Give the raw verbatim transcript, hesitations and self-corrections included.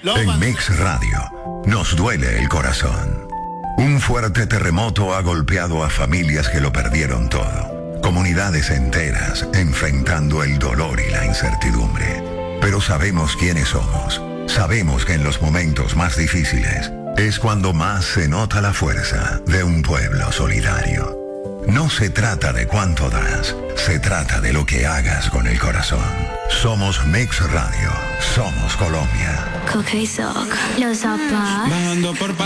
En Mix Radio nos duele el corazón. Un fuerte terremoto ha golpeado a familias que lo perdieron todo. Comunidades enteras enfrentando el dolor y la incertidumbre. Pero sabemos quiénes somos. Sabemos que en los momentos más difíciles es cuando más se nota la fuerza de un pueblo solidario. No se trata de cuánto das, se trata de lo que hagas con el corazón. Somos Mix Radio, somos Colombia. Coque y Soc, los zapatos. Bajando por